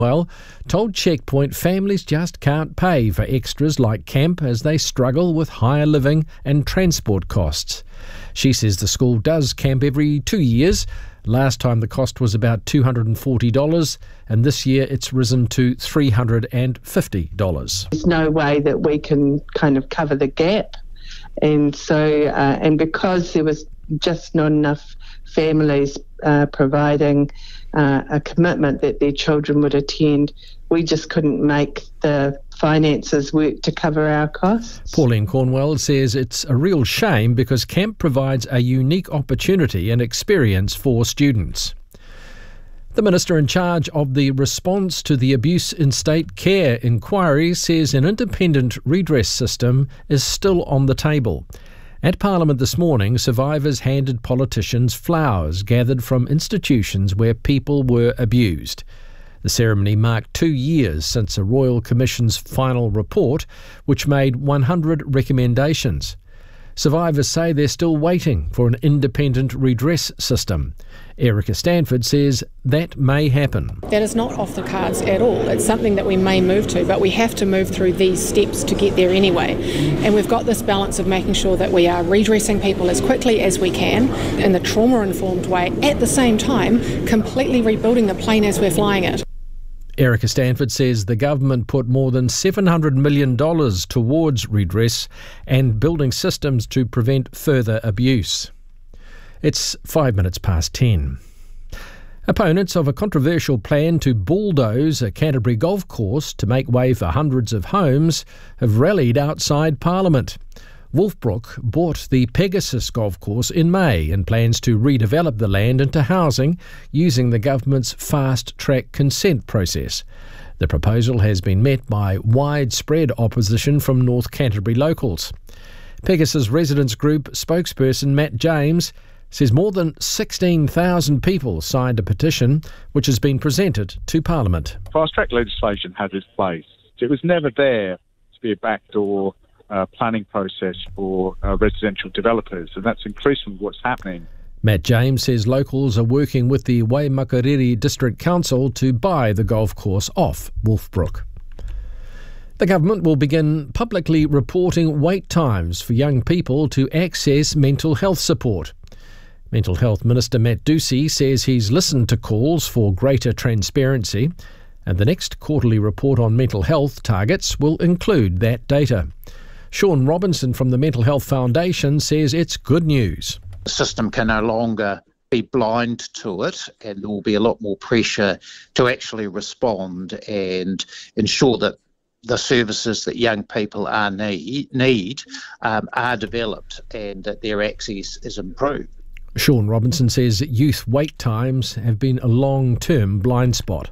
Well, told Checkpoint families just can't pay for extras like camp as they struggle with higher living and transport costs. She says the school does camp every 2 years. Last time the cost was about $240 and this year it's risen to $350. There's no way that we can kind of cover the gap. And so, and because there was just not enough families providing a commitment that their children would attend, we just couldn't make the finances work to cover our costs. Pauline Cornwell says it's a real shame because camp provides a unique opportunity and experience for students. The Minister in charge of the response to the abuse in state care inquiry says an independent redress system is still on the table. At Parliament this morning, survivors handed politicians flowers gathered from institutions where people were abused. The ceremony marked 2 years since a Royal Commission's final report, which made 100 recommendations. Survivors say they're still waiting for an independent redress system. Erica Stanford says that may happen. That is not off the cards at all. It's something that we may move to, but we have to move through these steps to get there anyway. And we've got this balance of making sure that we are redressing people as quickly as we can in the trauma-informed way, at the same time completely rebuilding the plane as we're flying it. Erica Stanford says the government put more than $700 million towards redress and building systems to prevent further abuse. It's 10:05. Opponents of a controversial plan to bulldoze a Canterbury golf course to make way for hundreds of homes have rallied outside Parliament. Wolfbrook bought the Pegasus golf course in May and plans to redevelop the land into housing using the government's fast-track consent process. The proposal has been met by widespread opposition from North Canterbury locals. Pegasus residents group spokesperson Matt James says more than 16,000 people signed a petition which has been presented to Parliament. Fast-track legislation has its place. It was never there to be a backdoor planning process for residential developers, and that's increasingly what's happening. Matt James says locals are working with the Waimakariri District Council to buy the golf course off Wolfbrook. The government will begin publicly reporting wait times for young people to access mental health support. Mental Health Minister Matt Ducey says he's listened to calls for greater transparency, and the next quarterly report on mental health targets will include that data. Sean Robinson from the Mental Health Foundation says it's good news. The system can no longer be blind to it, and there will be a lot more pressure to actually respond and ensure that the services that young people need are developed and that their access is improved. Sean Robinson says youth wait times have been a long-term blind spot.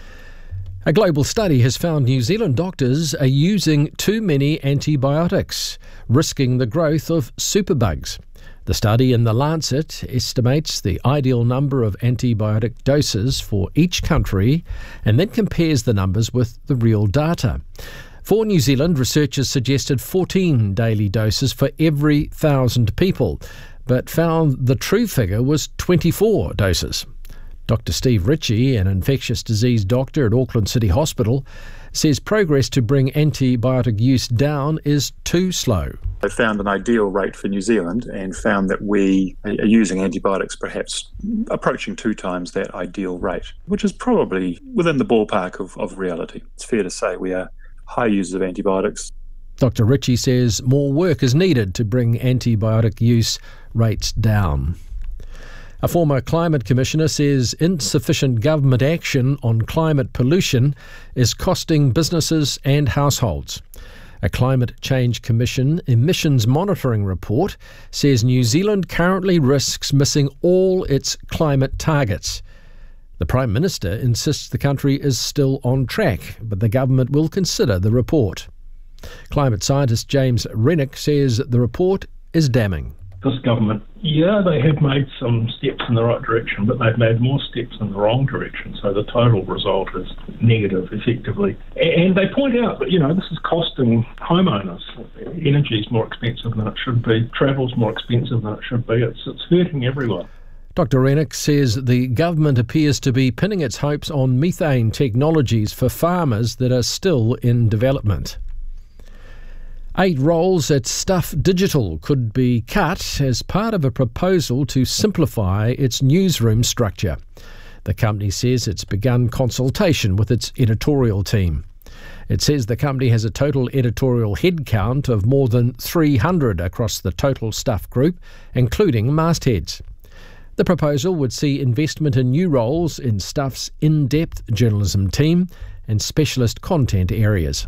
A global study has found New Zealand doctors are using too many antibiotics, risking the growth of superbugs. The study in The Lancet estimates the ideal number of antibiotic doses for each country and then compares the numbers with the real data. For New Zealand, researchers suggested 14 daily doses for every 1,000 people, but found the true figure was 24 doses. Dr. Steve Ritchie, an infectious disease doctor at Auckland City Hospital, says progress to bring antibiotic use down is too slow. They found an ideal rate for New Zealand and found that we are using antibiotics perhaps approaching 2 times that ideal rate, which is probably within the ballpark of reality. It's fair to say we are high users of antibiotics. Dr. Ritchie says more work is needed to bring antibiotic use rates down. A former climate commissioner says insufficient government action on climate pollution is costing businesses and households. A Climate Change Commission emissions monitoring report says New Zealand currently risks missing all its climate targets. The Prime Minister insists the country is still on track, but the government will consider the report. Climate scientist James Rennick says the report is damning. This government, they have made some steps in the right direction, but they've made more steps in the wrong direction, so the total result is negative, effectively. And they point out that, this is costing homeowners. Energy is more expensive than it should be. Travel's more expensive than it should be. It's hurting everyone. Dr Rennick says the government appears to be pinning its hopes on methane technologies for farmers that are still in development. 8 roles at Stuff Digital could be cut as part of a proposal to simplify its newsroom structure. The company says it's begun consultation with its editorial team. It says the company has a total editorial headcount of more than 300 across the total Stuff group, including mastheads. The proposal would see investment in new roles in Stuff's in-depth journalism team and specialist content areas.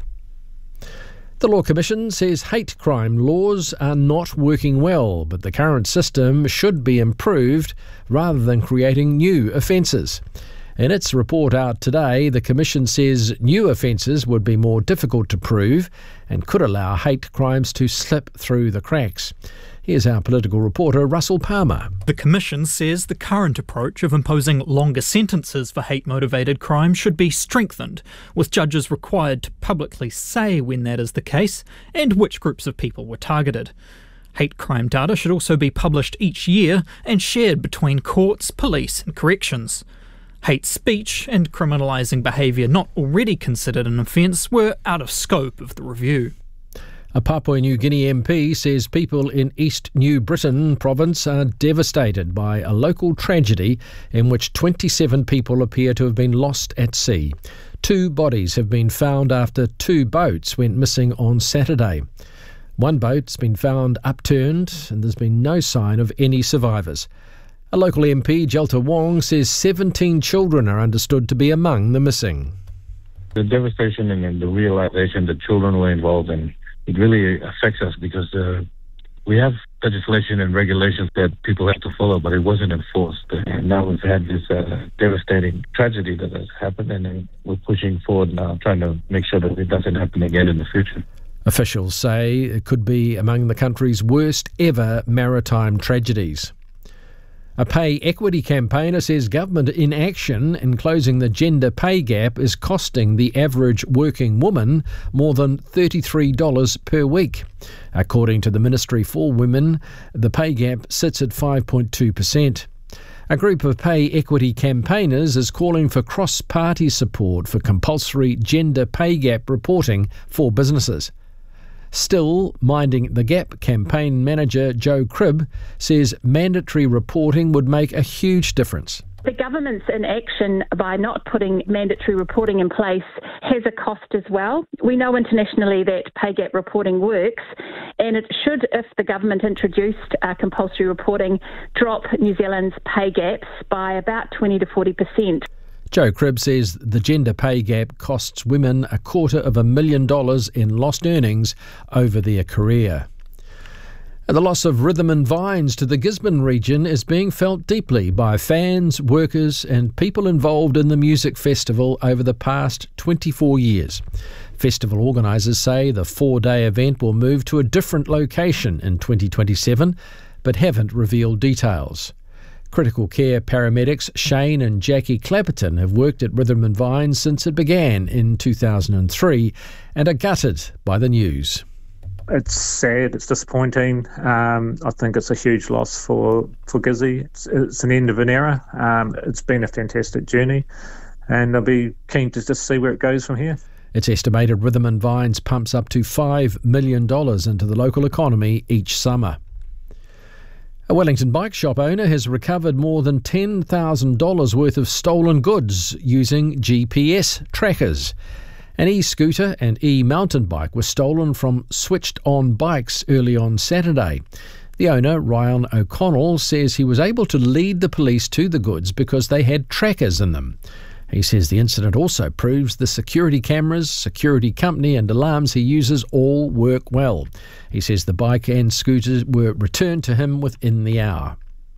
The Law Commission says hate crime laws are not working well, but the current system should be improved rather than creating new offences. In its report out today, the Commission says new offences would be more difficult to prove and could allow hate crimes to slip through the cracks. Here's our political reporter, Russell Palmer. The Commission says the current approach of imposing longer sentences for hate-motivated crime should be strengthened, with judges required to publicly say when that is the case and which groups of people were targeted. Hate crime data should also be published each year and shared between courts, police and corrections. Hate speech and criminalising behaviour not already considered an offence were out of scope of the review. A Papua New Guinea MP says people in East New Britain province are devastated by a local tragedy in which 27 people appear to have been lost at sea. 2 bodies have been found after 2 boats went missing on Saturday. 1 boat's been found upturned and there's been no sign of any survivors. A local MP, Jelta Wong, says 17 children are understood to be among the missing. The devastation and the realisation that children were involved in, it really affects us because we have legislation and regulations that people have to follow, but it wasn't enforced. And now we've had this devastating tragedy that has happened, and we're pushing forward now, trying to make sure that it doesn't happen again in the future. Officials say it could be among the country's worst ever maritime tragedies. A pay equity campaigner says government inaction in closing the gender pay gap is costing the average working woman more than $33 per week. According to the Ministry for Women, the pay gap sits at 5.2%. A group of pay equity campaigners is calling for cross-party support for compulsory gender pay gap reporting for businesses. Still, Minding the Gap campaign manager Joe Cribb says mandatory reporting would make a huge difference. The government's inaction by not putting mandatory reporting in place has a cost as well. We know internationally that pay gap reporting works, and it should, if the government introduced compulsory reporting, drop New Zealand's pay gaps by about 20 to 40%. Joe Cribb says the gender pay gap costs women $250,000 in lost earnings over their career. The loss of Rhythm and Vines to the Gisborne region is being felt deeply by fans, workers and people involved in the music festival over the past 24 years. Festival organisers say the 4-day event will move to a different location in 2027, but haven't revealed details. Critical care paramedics Shane and Jackie Clapperton have worked at Rhythm and Vines since it began in 2003 and are gutted by the news. It's sad, it's disappointing. I think it's a huge loss for Gizzy. It's an end of an era. It's been a fantastic journey, and I'll be keen to just see where it goes from here. It's estimated Rhythm and Vines pumps up to $5 million into the local economy each summer. A Wellington bike shop owner has recovered more than $10,000 worth of stolen goods using GPS trackers. An e-scooter and e-mountain bike were stolen from Switched On Bikes early on Saturday. The owner, Ryan O'Connell, says he was able to lead the police to the goods because they had trackers in them. He says the incident also proves the security cameras, security company and alarms he uses all work well. He says the bike and scooters were returned to him within the hour.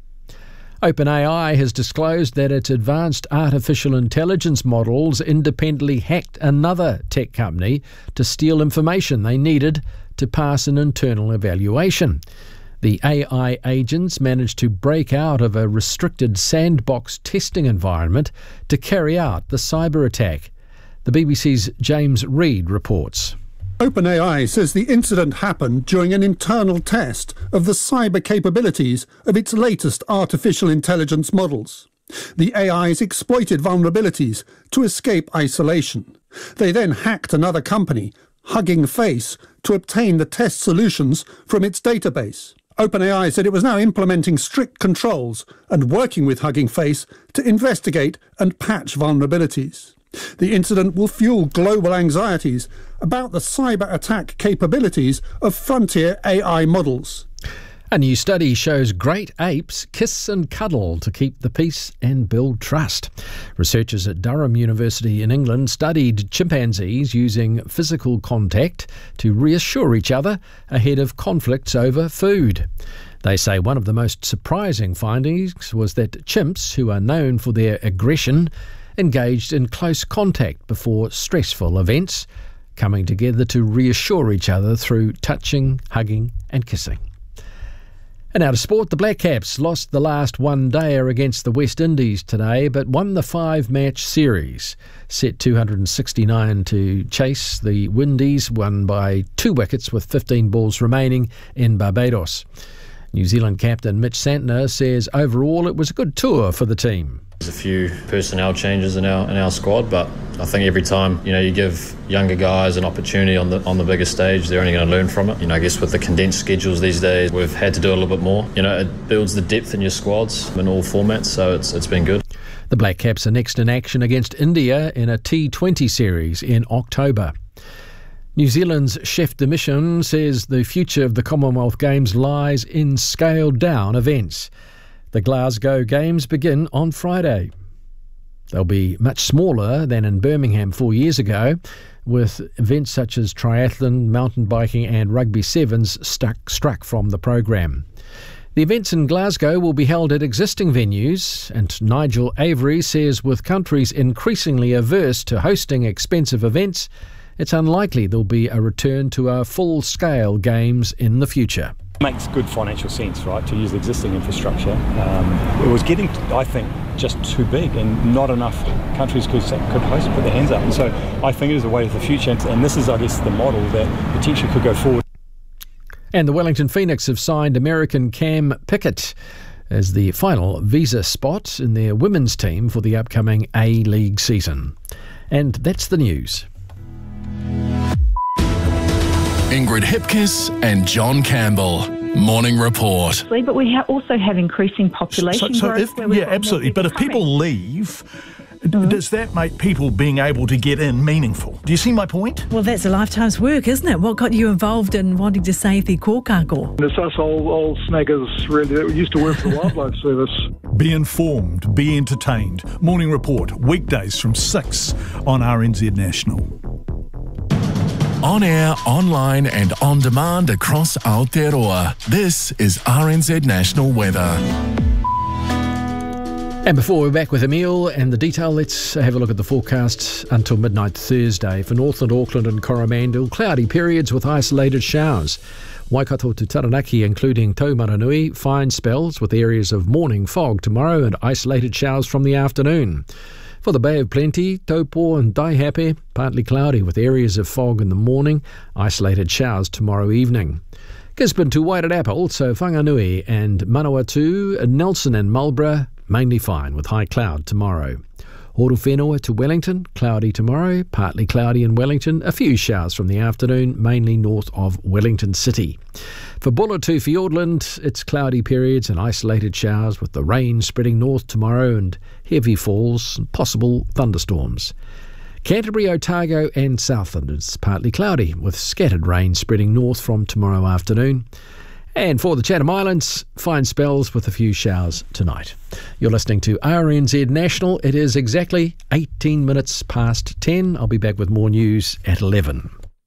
OpenAI has disclosed that its advanced artificial intelligence models independently hacked another tech company to steal information they needed to pass an internal evaluation. The AI agents managed to break out of a restricted sandbox testing environment to carry out the cyber attack. The BBC's James Reid reports. OpenAI says the incident happened during an internal test of the cyber capabilities of its latest artificial intelligence models. The AIs exploited vulnerabilities to escape isolation. They then hacked another company, Hugging Face, to obtain the test solutions from its database. OpenAI said it was now implementing strict controls and working with Hugging Face to investigate and patch vulnerabilities. The incident will fuel global anxieties about the cyber attack capabilities of frontier AI models. A new study shows great apes kiss and cuddle to keep the peace and build trust. Researchers at Durham University in England studied chimpanzees using physical contact to reassure each other ahead of conflicts over food. They say one of the most surprising findings was that chimps, who are known for their aggression, engaged in close contact before stressful events, coming together to reassure each other through touching, hugging and kissing. And out of sport, the Black Caps lost the last one-dayer against the West Indies today, but won the 5-match series. Set 269 to chase, the Windies won by 2 wickets with 15 balls remaining in Barbados. New Zealand captain Mitch Santner says overall it was a good tour for the team. There's a few personnel changes in our squad, but I think every time you give younger guys an opportunity on the bigger stage, they're only going to learn from it. I guess with the condensed schedules these days, we've had to do a little bit more. It builds the depth in your squads in all formats, so it's been good. The Black Caps are next in action against India in a T20 series in October. New Zealand's chef de mission says the future of the Commonwealth Games lies in scaled-down events. The Glasgow Games begin on Friday. They'll be much smaller than in Birmingham 4 years ago, with events such as triathlon, mountain biking and rugby sevens struck from the programme. The events in Glasgow will be held at existing venues, and Nigel Avery says with countries increasingly averse to hosting expensive events, it's unlikely there'll be a return to our full-scale games in the future. It makes good financial sense, right, to use the existing infrastructure. It was getting, I think, just too big, and not enough countries could host and put their hands up. And so I think it is a way to the future, and this is, I guess, the model that potentially could go forward. And the Wellington Phoenix have signed American Cam Pickett as the final visa spot in their women's team for the upcoming A-League season. And that's the news. Ingrid Hipkiss and John Campbell. Morning Report. But we also have increasing population growth. Absolutely. But if people leave, does that make people being able to get in meaningful? Do you see my point? Well, that's a lifetime's work, isn't it? What got you involved in wanting to save the kōkako? It's us old snaggers, really, that used to work for the Wildlife Service. Be informed, be entertained. Morning Report, weekdays from 6 on RNZ National. On air, online and on demand across Aotearoa. This is RNZ National Weather. And before we're back with Emile and the detail, let's have a look at the forecast until midnight Thursday. For Northland, Auckland and Coromandel, cloudy periods with isolated showers. Waikato to Taranaki, including Taumaranui, fine spells with areas of morning fog tomorrow and isolated showers from the afternoon. For the Bay of Plenty, Taupo and Taihape, partly cloudy with areas of fog in the morning, isolated showers tomorrow evening. Gisborne to Wairarapa, so Whanganui and Manawatu, Nelson and Marlborough, mainly fine with high cloud tomorrow. Horowhenua to Wellington, cloudy tomorrow, partly cloudy in Wellington, a few showers from the afternoon, mainly north of Wellington City. For Buller to Fiordland, it's cloudy periods and isolated showers with the rain spreading north tomorrow and heavy falls and possible thunderstorms. Canterbury, Otago and Southland, it's partly cloudy with scattered rain spreading north from tomorrow afternoon. And for the Chatham Islands, fine spells with a few showers tonight. You're listening to RNZ National. It is exactly 18 minutes past 10. I'll be back with more news at 11.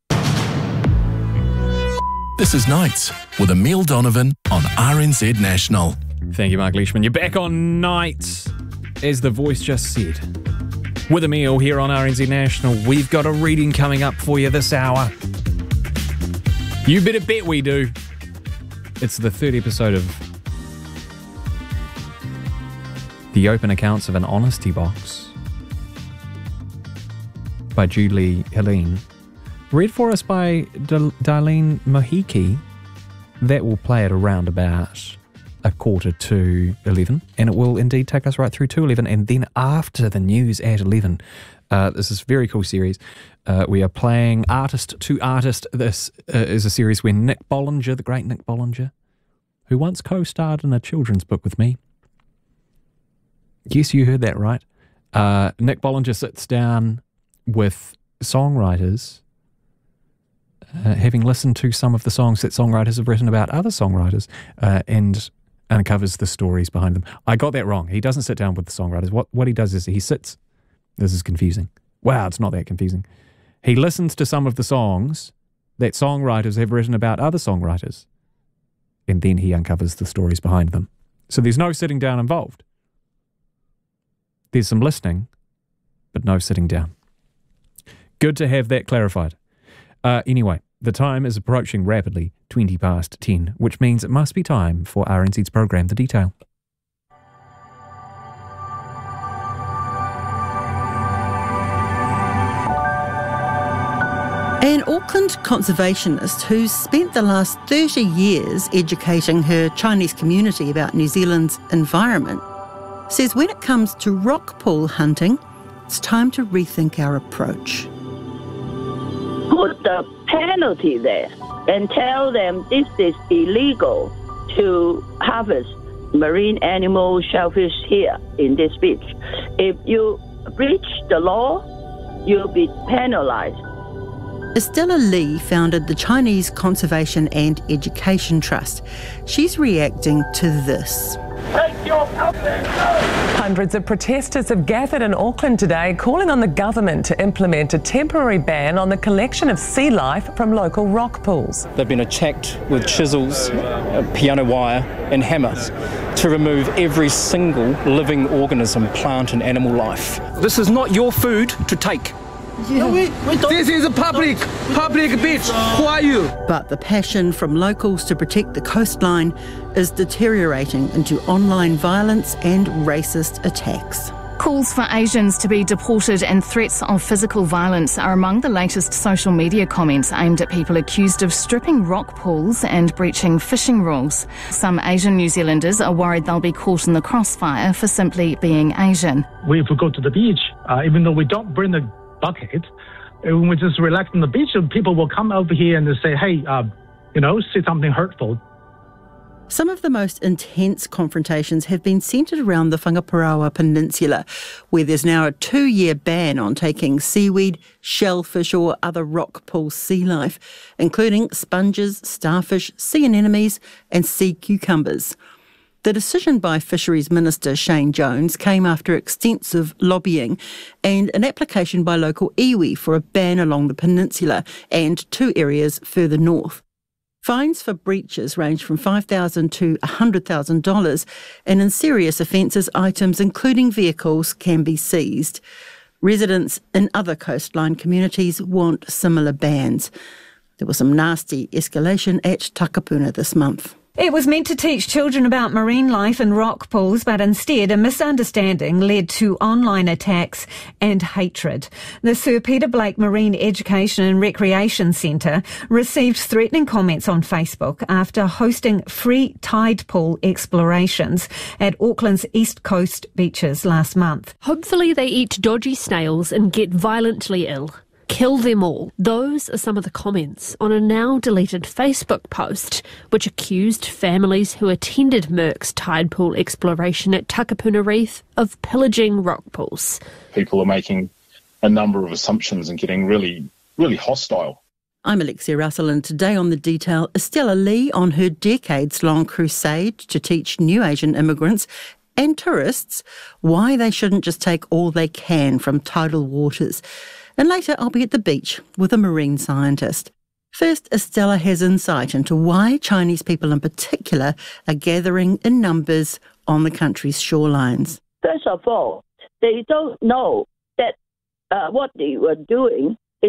This is Nights with Emile Donovan on RNZ National. Thank you, Mark Leishman. You're back on Nights, as the voice just said. With Emile here on RNZ National, we've got a reading coming up for you this hour. You better bet we do. It's the third episode of The Open Accounts of an Honesty Box by Julie Helene. read for us by Darlene Mohiki. That will play at around about 11:45, and it will indeed take us right through to 11. And then after the news at 11, this is a very cool series. We are playing Artist to Artist. This is a series where Nick Bollinger, the great Nick Bollinger, who once co-starred in a children's book with me. Yes, you heard that right. Nick Bollinger sits down with songwriters, having listened to some of the songs that songwriters have written about other songwriters, and uncovers the stories behind them. I got that wrong. He doesn't sit down with the songwriters. What he does is he sits... This is confusing. Wow, it's not that confusing. He listens to some of the songs that songwriters have written about other songwriters, and then he uncovers the stories behind them. So there's no sitting down involved. There's some listening, but no sitting down. Good to have that clarified. Anyway, the time is approaching rapidly, 20 past 10, which means it must be time for RNZ's program, The Detail. An Auckland conservationist who's spent the last 30 years educating her Chinese community about New Zealand's environment says when it comes to rock pool hunting, it's time to rethink our approach. Put the penalty there and tell them this is illegal to harvest marine animals, shellfish here in this beach. If you breach the law, you'll be penalized. Estella Lee founded the Chinese Conservation and Education Trust. She's reacting to this. Hundreds of protesters have gathered in Auckland today calling on the government to implement a temporary ban on the collection of sea life from local rock pools. They've been attacked with chisels, piano wire and hammers to remove every single living organism, plant and animal life. This is not your food to take. Yeah. This is a public beach. Who are you? But the passion from locals to protect the coastline is deteriorating into online violence and racist attacks. Calls for Asians to be deported and threats of physical violence are among the latest social media comments aimed at people accused of stripping rock pools and breaching fishing rules. Some Asian New Zealanders are worried they'll be caught in the crossfire for simply being Asian. If we go to the beach, even though we don't bring the bucket, when we just relax on the beach, people will come over here and say, hey, say something hurtful. Some of the most intense confrontations have been centred around the Whangaparaoa Peninsula, where there's now a 2-year ban on taking seaweed, shellfish or other rock pool sea life, including sponges, starfish, sea anemones and sea cucumbers. The decision by Fisheries Minister Shane Jones came after extensive lobbying and an application by local iwi for a ban along the peninsula and 2 areas further north. Fines for breaches range from $5,000 to $100,000, and in serious offences, items including vehicles can be seized. Residents in other coastline communities want similar bans. There was some nasty escalation at Takapuna this month. It was meant to teach children about marine life in rock pools, but instead a misunderstanding led to online attacks and hatred. The Sir Peter Blake Marine Education and Recreation Centre received threatening comments on Facebook after hosting free tide pool explorations at Auckland's East Coast beaches last month. Hopefully they eat dodgy snails and get violently ill. Kill them all. Those are some of the comments on a now deleted Facebook post which accused families who attended Merck's tide pool exploration at Takapuna Reef of pillaging rock pools. People are making a number of assumptions and getting really, really hostile. I'm Alexia Russell, and today on The Detail, Estella Lee on her decades-long crusade to teach new Asian immigrants and tourists why they shouldn't just take all they can from tidal waters. And later I'll be at the beach with a marine scientist. First, Estella has insight into why Chinese people in particular are gathering in numbers on the country's shorelines. First of all, they don't know that what they were doing is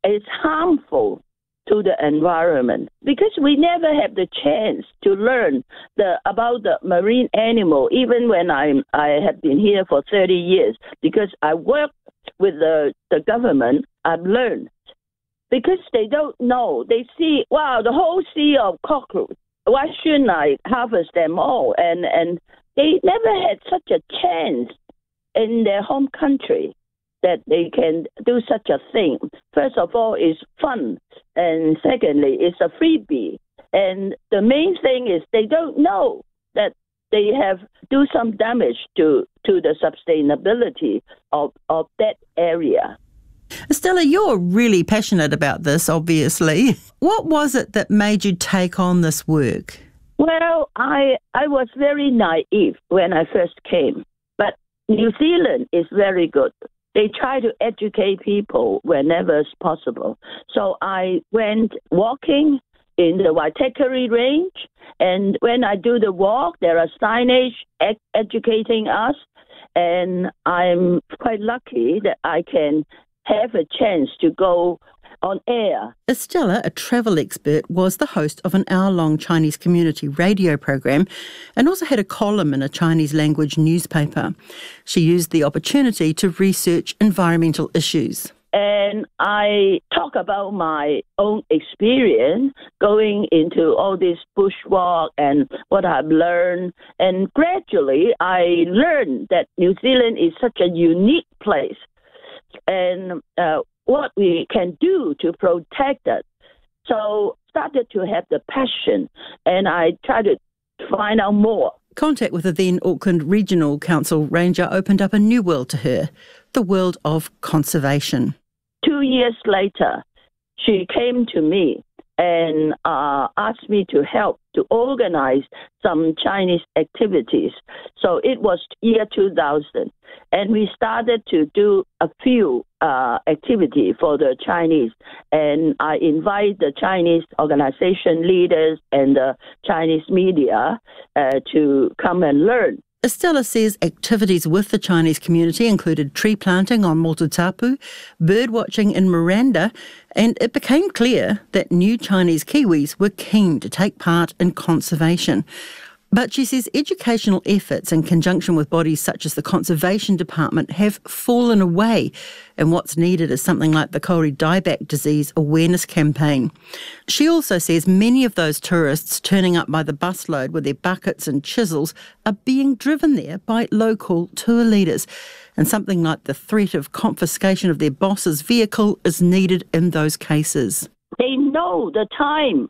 harmful to the environment, because we never have the chance to learn about the marine animal, even when I have been here for 30 years, because I work with the government. I've learned because they don't know. They see, wow, the whole sea of cockroaches. Why shouldn't I harvest them all? And they never had such a chance in their home country that they can do such a thing. First of all, it's fun. And secondly, it's a freebie. And the main thing is they don't know that they have do some damage to the sustainability of that area. Stella, you're really passionate about this, obviously. What was it that made you take on this work? Well, I was very naive when I first came, but New Zealand is very good. They try to educate people whenever it's possible. So I went walking in the Waitakere Range, and when I do the walk, there are signage educating us, and I'm quite lucky that I can have a chance to go on air. Estella, a travel expert, was the host of an hour-long Chinese community radio program and also had a column in a Chinese language newspaper. She used the opportunity to research environmental issues. And I talk about my own experience going into all this bushwalk and what I've learned. And gradually I learned that New Zealand is such a unique place. And what we can do to protect it. So started to have the passion, and I tried to find out more. Contact with the then Auckland Regional Council ranger opened up a new world to her, the world of conservation. 2 years later, she came to me and asked me to help to organize some Chinese activities. So it was year 2000, and we started to do a few activity for the Chinese, and I invite the Chinese organization leaders and the Chinese media to come and learn. Estella says activities with the Chinese community included tree planting on Motutapu, bird watching in Miranda, and it became clear that new Chinese Kiwis were keen to take part in conservation. But she says educational efforts in conjunction with bodies such as the Conservation Department have fallen away, and what's needed is something like the Kauri dieback disease awareness campaign. She also says many of those tourists turning up by the busload with their buckets and chisels are being driven there by local tour leaders, and something like the threat of confiscation of their boss's vehicle is needed in those cases. They know the time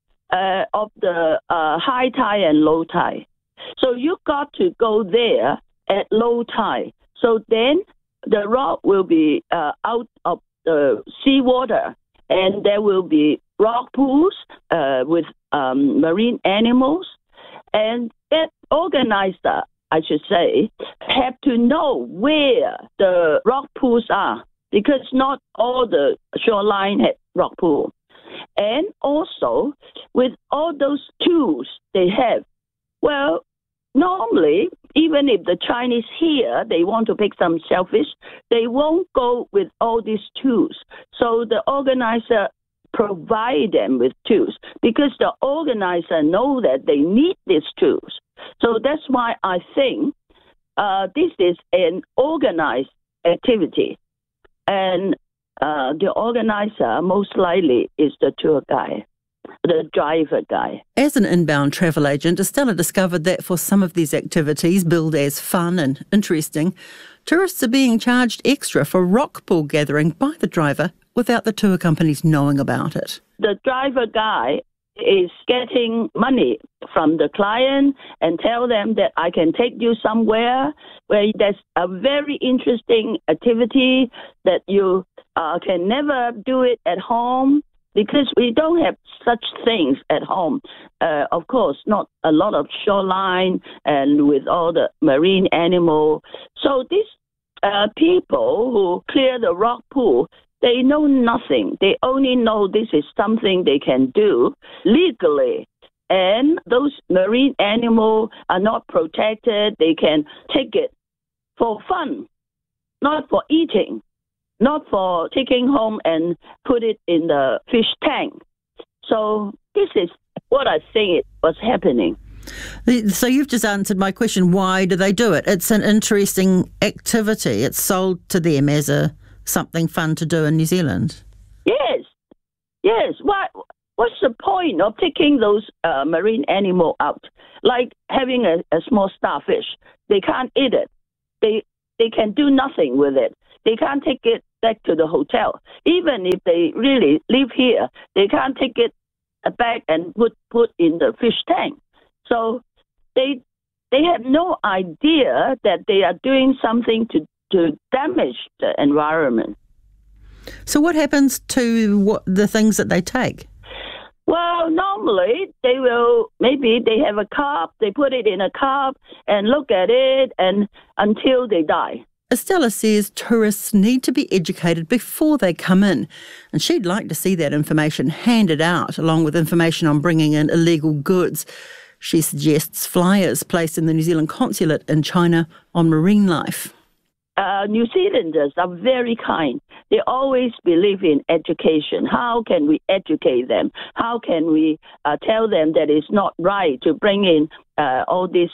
of the high tide and low tide. So you got to go there at low tide. So then the rock will be out of the seawater, and there will be rock pools with marine animals. And that organizer, I should say, have to know where the rock pools are, because not all the shoreline had rock pool. And also, with all those tools they have, well, normally, even if the Chinese here, they want to pick some shellfish, they won't go with all these tools. So the organizer provide them with tools, because the organizer know that they need these tools. So that's why I think this is an organized activity. And the organizer most likely is the tour guide, the driver guy. As an inbound travel agent, Estella discovered that for some of these activities, billed as fun and interesting, tourists are being charged extra for rock pool gathering by the driver without the tour companies knowing about it. The driver guy is getting money from the client and tell them that I can take you somewhere where there's a very interesting activity that you can never do it at home, because we don't have such things at home. Of course, not a lot of shoreline and with all the marine animal. So these people who clear the rock pool, they know nothing. They only know this is something they can do legally. And those marine animals are not protected. They can take it for fun, not for eating, not for taking home and put it in the fish tank. So this is what I think was happening. So you've just answered my question, why do they do it? It's an interesting activity. It's sold to them as something fun to do in New Zealand. Yes, Yes. What's the point of taking those marine animal out? Like having a small starfish. They can't eat it. They can do nothing with it. They can't take it back to the hotel. Even if they really live here, they can't take it back and put in the fish tank. So they have no idea that they are doing something to damage the environment. So what happens to the things that they take? Well, normally they have a cup, they put it in a cup and look at it and until they die. Estella says tourists need to be educated before they come in, and she'd like to see that information handed out along with information on bringing in illegal goods. She suggests flyers placed in the New Zealand consulate in China on marine life. New Zealanders are very kind. They always believe in education. How can we educate them? How can we tell them that it's not right to bring in all this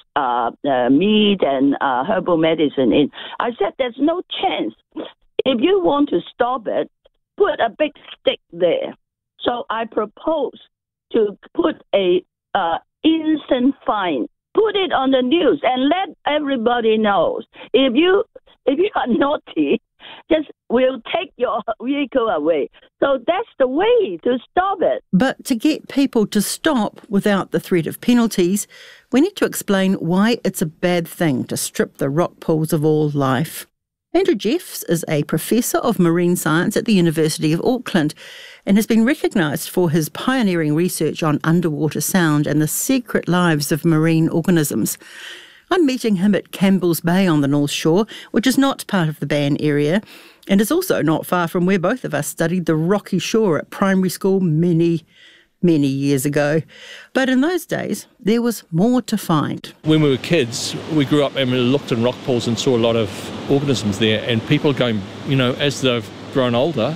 meat and herbal medicine in? I said there's no chance. If you want to stop it, put a big stick there. So I propose to put a instant fine. Put it on the news and let everybody know. If you are naughty, we'll take your vehicle away. So that's the way to stop it. But to get people to stop without the threat of penalties, we need to explain why it's a bad thing to strip the rock pools of all life. Andrew Jeffs is a professor of marine science at the University of Auckland and has been recognised for his pioneering research on underwater sound and the secret lives of marine organisms. I'm meeting him at Campbell's Bay on the North Shore, which is not part of the ban area, and is also not far from where both of us studied the rocky shore at primary school many years ago. But in those days, there was more to find. When we were kids, we grew up and we looked in rock pools and saw a lot of organisms there, and people going, as they've grown older,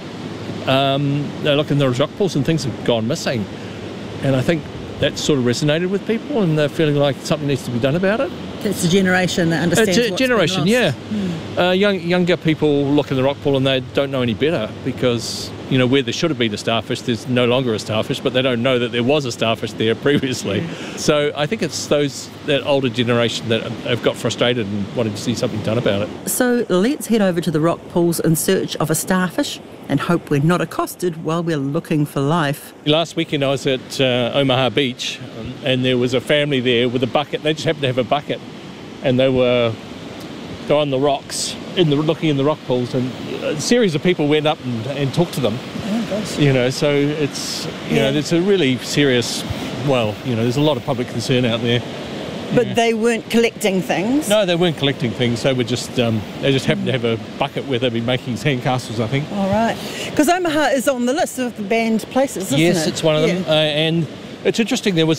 they look in those rock pools and things have gone missing. And I think that sort of resonated with people, and they're feeling like something needs to be done about it. It's a generation that understands what's generation, been lost. Yeah. Younger people look in the rock pool and they don't know any better because, where there should have been a starfish, there's no longer a starfish, but they don't know that there was a starfish there previously. Yeah. So I think it's that older generation that have got frustrated and wanted to see something done about it. So let's head over to the rock pools in search of a starfish and hope we're not accosted while we're looking for life. Last weekend I was at Omaha Beach and there was a family there with a bucket. They just happened to have a bucket and they were on the rocks, looking in the rock pools, and a series of people went up and talked to them. Oh, gosh. So it's, it's a really serious, there's a lot of public concern out there. But they weren't collecting things? No, they weren't collecting things. They were just, they just happened to have a bucket where they'd been making sandcastles, I think. All right. Because Omaha is on the list of the banned places, isn't it? Yes, it's one of them. And it's interesting, there was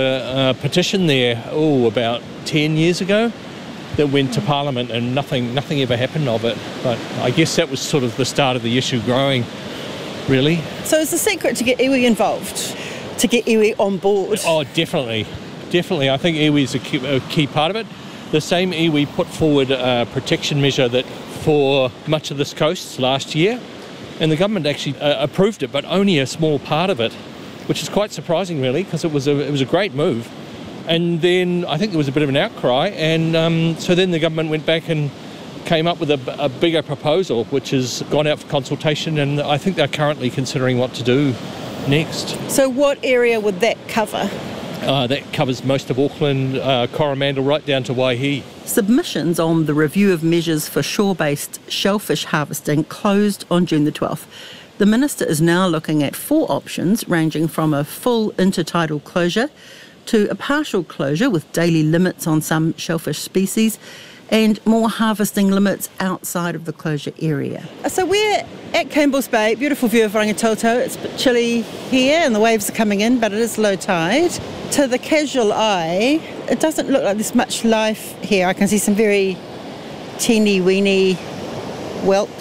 a petition there, about 10 years ago that went to Parliament and nothing ever happened of it. But I guess that was sort of the start of the issue growing, really. So is the secret to get iwi involved, to get iwi on board? Oh, definitely. Definitely. I think iwi is a key part of it. The same iwi put forward a protection measure that for much of this coast last year, and the government actually approved it, but only a small part of it, which is quite surprising, really, because it was a great move. And then I think there was a bit of an outcry, and so then the government went back and came up with a bigger proposal, which has gone out for consultation, and I think they're currently considering what to do next. So what area would that cover? That covers most of Auckland, Coromandel, right down to Waihi. Submissions on the review of measures for shore-based shellfish harvesting closed on June the 12th. The Minister is now looking at 4 options, ranging from a full intertidal closure to a partial closure with daily limits on some shellfish species and more harvesting limits outside of the closure area. So we're at Campbell's Bay, beautiful view of Rangitoto. It's a bit chilly here and the waves are coming in, but it is low tide. To the casual eye, it doesn't look like there's much life here. I can see some very teeny-weeny whelk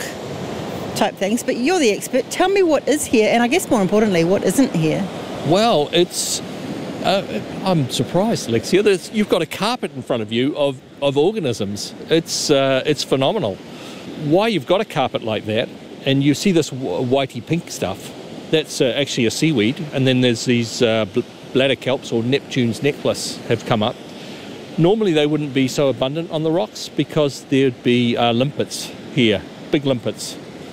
type things, but you're the expert. Tell me what is here, and I guess more importantly, what isn't here? Well, it's... I'm surprised, Alexia. You've got a carpet in front of you of organisms. It's phenomenal. Why you've got a carpet like that, and you see this whitey pink stuff, That's actually a seaweed. And then there's these bladder kelps, or Neptune's necklace, have come up. Normally they wouldn't be so abundant on the rocks because there'd be limpets here, big limpets.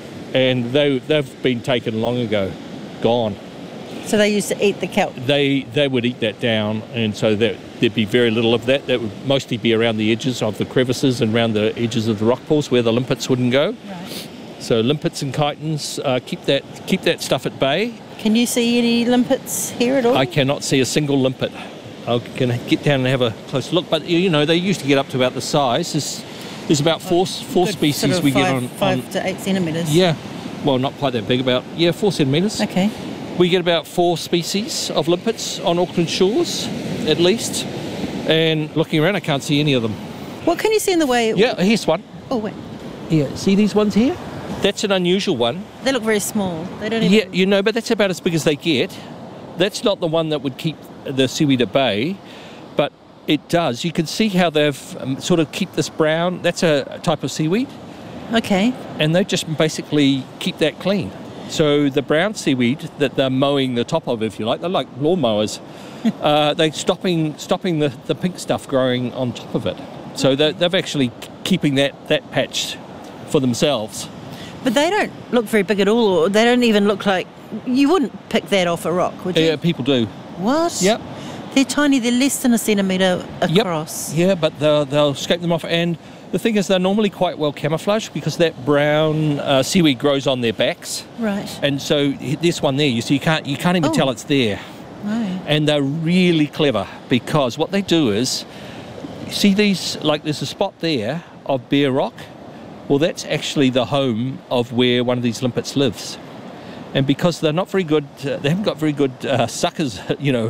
And they've been taken long ago, gone. So they used to eat the kelp? They would eat that down, and so there'd be very little of that. That would mostly be around the edges of the crevices and around the edges of the rock pools where the limpets wouldn't go. Right. So limpets and chitons keep that stuff at bay. Can you see any limpets here at all? I cannot see a single limpet. I can get down and have a close look, but you know, they used to get up to about the size. There's about four species sort of we get on 5 to 8 centimetres. Yeah, well, not quite that big, about 4 centimetres. Okay. We get about 4 species of limpets on Auckland shores, at least. And looking around, I can't see any of them. What can you see in the way? Yeah, here's one. Oh, wait. Yeah, see these ones here? That's an unusual one. They look very small. They don't even... Yeah, you know, but that's about as big as they get. That's not the one that would keep the seaweed at bay, but it does. You can see how they've sort of keep this brown. That's a type of seaweed. Okay. And they just basically keep that clean. So the brown seaweed that they're mowing the top of, if you like, they're like lawnmowers. They're stopping the pink stuff growing on top of it. So they've actually keeping that patch for themselves. But they don't look very big at all, or they don't even look like... You wouldn't pick that off a rock, would you? Yeah, people do. What? Yep. They're tiny. They're less than a centimetre across. Yep. Yeah, but they'll scrape them off. And the thing is, they're normally quite well camouflaged because that brown seaweed grows on their backs. Right. And so this one there, you see, you can't even tell it's there. Right. And they're really clever because what they do is, you see these, like there's a spot there of bare rock. Well, that's actually the home of where one of these limpets lives. And because they're not very good, they haven't got very good suckers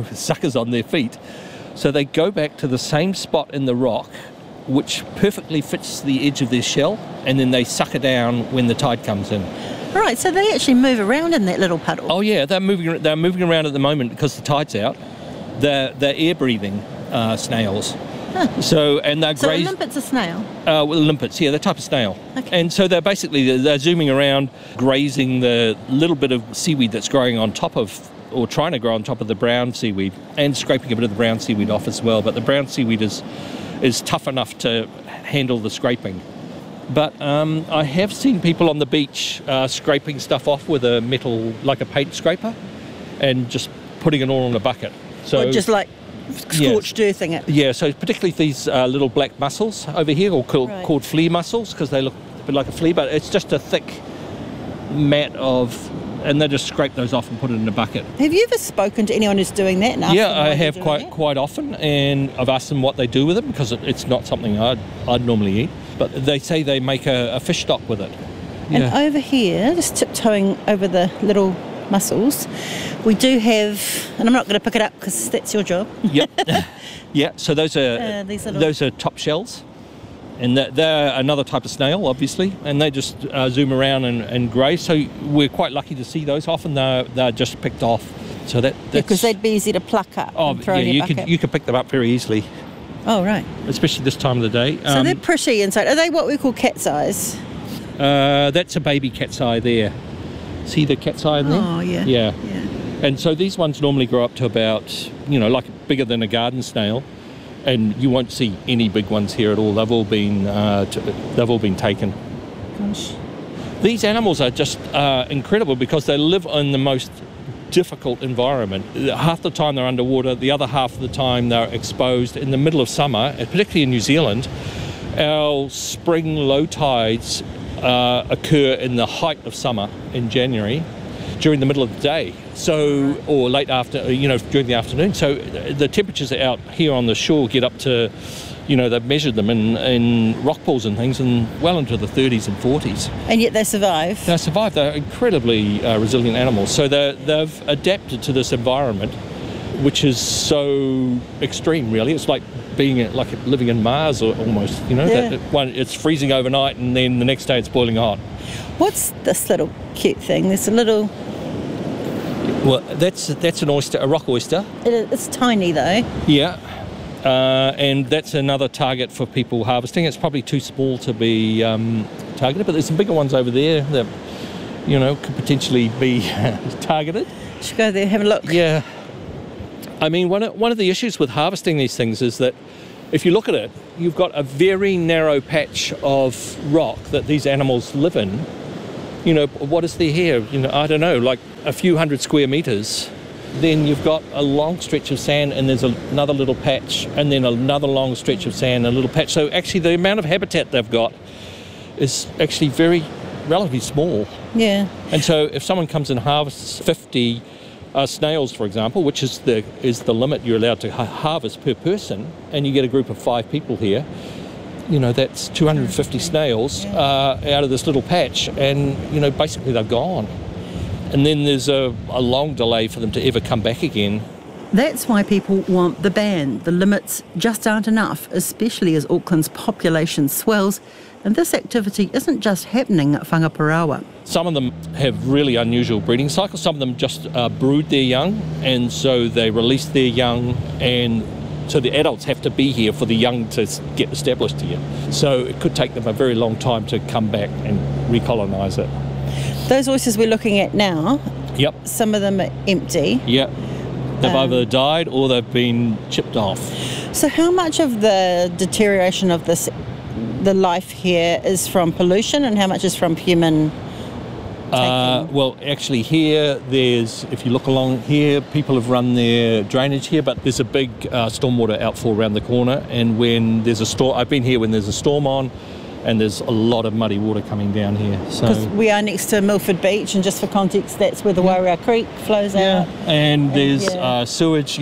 on their feet, so they go back to the same spot in the rock, which perfectly fits the edge of their shell, and then they sucker down when the tide comes in. Right, so they actually move around in that little puddle. Oh yeah, they're moving around at the moment because the tide's out. They're air-breathing snails. Huh. So a limpet's a snail? Limpets, yeah, they're a type of snail. Okay. And so they're zooming around, grazing the little bit of seaweed that's growing on top of, or trying to grow on top of the brown seaweed, and scraping a bit of the brown seaweed off as well. But the brown seaweed is tough enough to handle the scraping. But I have seen people on the beach scraping stuff off with a metal, like a paint scraper, and just putting it all in a bucket. So or just like scorched earthing it. Yeah, so particularly these little black mussels over here, or called flea mussels, because they look a bit like a flea, but it's just a thick mat of, and they just scrape those off and put it in a bucket. Have you ever spoken to anyone who's doing that? And asked them I why have they're doing quite often, and I've asked them what they do with it, because it's not something I'd normally eat. But they say they make a fish stock with it. And over here, just tiptoeing over the little mussels, we do have, and I'm not going to pick it up because that's your job. Yep. Yeah, so those are top shells, and they're another type of snail, obviously, and they just zoom around and graze. So we're quite lucky to see those. Often they're just picked off. So that's because they'd be easy to pluck up. Oh, and throw in yeah, your bucket. you could pick them up very easily. Oh, right. Especially this time of the day. So they're pretty inside. Are they what we call cat's eyes? That's a baby cat's eye there. See the cat's eye in there? Oh, yeah. Yeah. And so these ones normally grow up to about, like bigger than a garden snail, and you won't see any big ones here at all. They've all been taken. Gosh. These animals are just incredible because they live in the most difficult environment. Half the time they're underwater, the other half of the time they're exposed. In the middle of summer, particularly in New Zealand, our spring low tides occur in the height of summer in January, during the middle of the day, or late after, during the afternoon. So the temperatures out here on the shore get up to, they've measured them in rock pools and things, and well into the 30s and 40s. And yet they survive. They survive. They're incredibly resilient animals. So they've adapted to this environment, which is so extreme, really. It's like living in Mars, or almost. It's freezing overnight, and then the next day it's boiling hot. What's this little cute thing? There's a little... Well, that's an oyster, a rock oyster. It's tiny though. Yeah, and that's another target for people harvesting. It's probably too small to be targeted, but there's some bigger ones over there. could potentially be targeted. Should go there, have a look. Yeah. I mean, one of the issues with harvesting these things is that if you look at it, you've got a very narrow patch of rock that these animals live in. What is there here? I don't know, like a few hundred square metres. Then you've got a long stretch of sand and there's another little patch and then another long stretch of sand and a little patch. So actually the amount of habitat they've got is actually relatively small. Yeah. And so if someone comes and harvests 50 snails, for example, which is the limit you're allowed to harvest per person, and you get a group of 5 people here, that's 250 snails out of this little patch, and basically they're gone. And then there's a long delay for them to ever come back again. That's why people want the ban. The limits just aren't enough, especially as Auckland's population swells. And this activity isn't just happening at Whangaparaoa. Some of them have really unusual breeding cycles. Some of them just brood their young, and so they release their young, and so the adults have to be here for the young to get established here. So it could take them a very long time to come back and recolonise it. Those oysters we're looking at now, Yep. Some of them are empty. Yep. They've either died or they've been chipped off. So how much of the deterioration of the life here is from pollution and how much is from human taking? Well, actually here, if you look along here, people have run their drainage here, but there's a big stormwater outfall around the corner, and when there's a storm, I've been here when there's a storm on, and there's a lot of muddy water coming down here. Because we are next to Milford Beach, and just for context, that's where the Wairea Creek flows out. And there's sewage.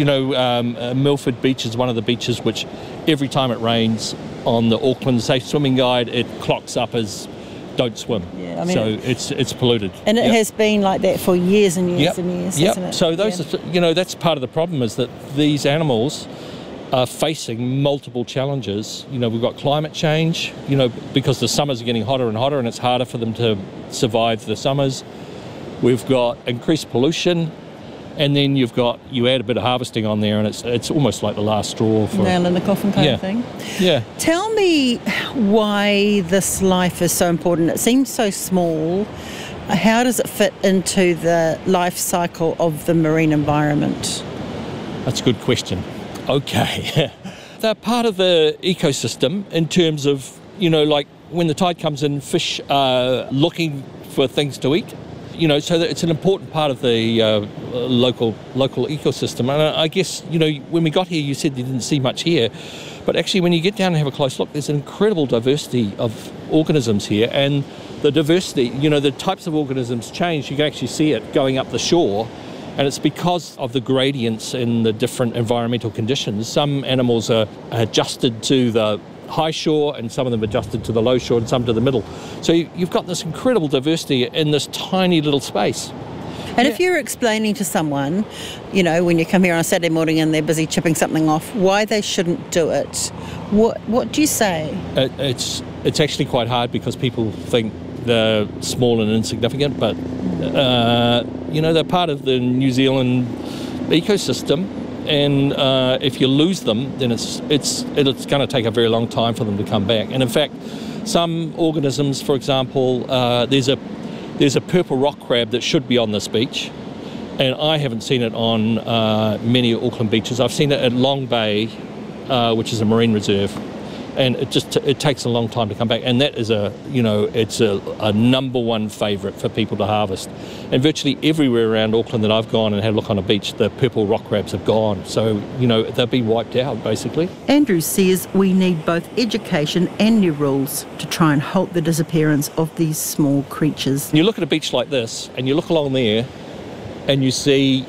Milford Beach is one of the beaches which every time it rains on the Auckland Safe Swimming Guide, it clocks up as don't swim. Yeah, so it's polluted. And it has been like that for years and years and years, hasn't it? So those are, that's part of the problem, is that these animals are facing multiple challenges. We've got climate change, because the summers are getting hotter and hotter and it's harder for them to survive the summers. We've got increased pollution, and then you add a bit of harvesting on there, and it's almost like the last straw for nail in the coffin kind of thing. Yeah. Tell me why this life is so important. It seems so small. How does it fit into the life cycle of the marine environment? That's a good question. Okay. They're part of the ecosystem in terms of, like when the tide comes in, fish are looking for things to eat. So that it's an important part of the local ecosystem. And I guess, when we got here, you said you didn't see much here. But actually, when you get down and have a close look, there's an incredible diversity of organisms here. And the diversity, the types of organisms change. You can actually see it going up the shore. And it's because of the gradients in the different environmental conditions. Some animals are adjusted to the high shore, and some of them adjusted to the low shore, and some to the middle. So you've got this incredible diversity in this tiny little space. And if you're explaining to someone, when you come here on a Saturday morning and they're busy chipping something off, why they shouldn't do it, what do you say? It's actually quite hard, because people think they're small and insignificant, but they're part of the New Zealand ecosystem. And if you lose them, then it's going to take a very long time for them to come back. And in fact, some organisms, for example, there's a purple rock crab that should be on this beach, and I haven't seen it on many Auckland beaches. I've seen it at Long Bay, which is a marine reserve, and it takes a long time to come back. And that is it's a number one favourite for people to harvest. And virtually everywhere around Auckland that I've gone and had a look on a beach, the purple rock crabs have gone. So, they'll be wiped out, basically. Andrew says we need both education and new rules to try and halt the disappearance of these small creatures. You look at a beach like this, and you look along there, and you see,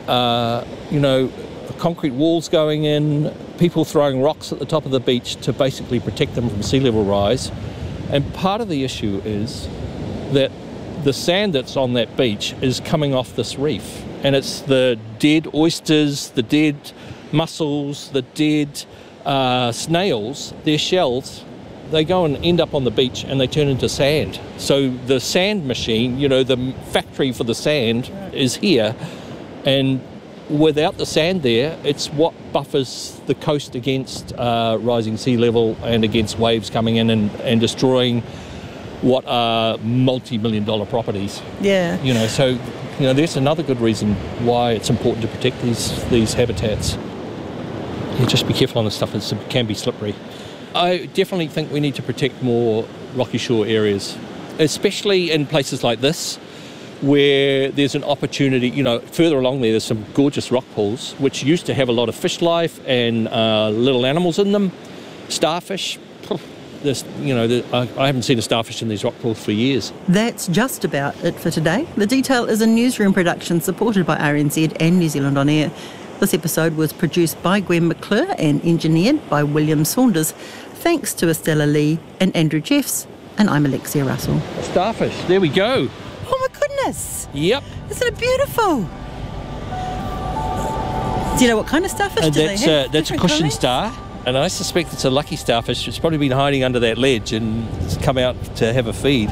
concrete walls going in, people throwing rocks at the top of the beach to basically protect them from sea level rise. And part of the issue is that the sand that's on that beach is coming off this reef, and it's the dead oysters, the dead mussels, the dead snails, their shells. They go and end up on the beach and they turn into sand. So the sand machine, the factory for the sand is here, and without the sand there, it's what buffers the coast against rising sea level and against waves coming in and destroying what are multi-million-dollar properties. Yeah. So there's another good reason why it's important to protect these habitats. Just be careful on this stuff, it can be slippery. I definitely think we need to protect more rocky shore areas, especially in places like this, where there's an opportunity. Further along there's some gorgeous rock pools, which used to have a lot of fish life and little animals in them, starfish. I haven't seen a starfish in these rock pools for years. That's just about it for today. The Detail is a newsroom production supported by RNZ and New Zealand On Air. This episode was produced by Gwen McClure and engineered by William Saunders. Thanks to Estella Lee and Andrew Jeffs, and I'm Alexia Russell. Starfish, there we go. Oh my goodness. Yep. Isn't it beautiful? Do you know what kind of starfish do they have? That's a cushion star. And I suspect it's a lucky starfish. It's probably been hiding under that ledge and it's come out to have a feed.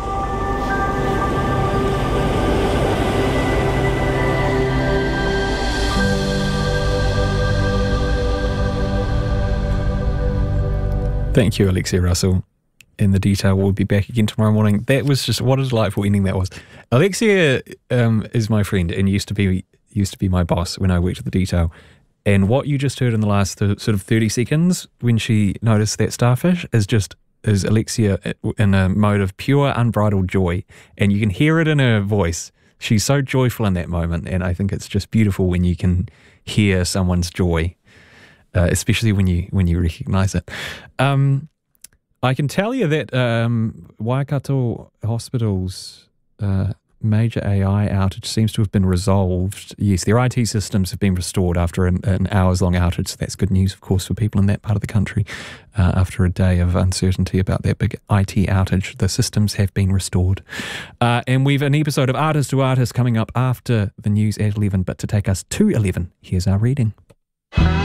Thank you, Alexia Russell. In the Detail, we'll be back again tomorrow morning. That was just, what a delightful ending that was. Alexia is my friend and used to be my boss when I worked at the Detail. And what you just heard in the last sort of 30 seconds when she noticed that starfish is Alexia in a mode of pure unbridled joy. And you can hear it in her voice. She's so joyful in that moment. And I think it's just beautiful when you can hear someone's joy, especially when you recognise it. I can tell you that Waikato Hospital's major AI outage seems to have been resolved. Yes, their IT systems have been restored after an hours-long outage, so that's good news, of course, for people in that part of the country. After a day of uncertainty about that big IT outage, the systems have been restored. And we've an episode of Artist to Artist coming up after the news at 11, but to take us to 11, here's our reading.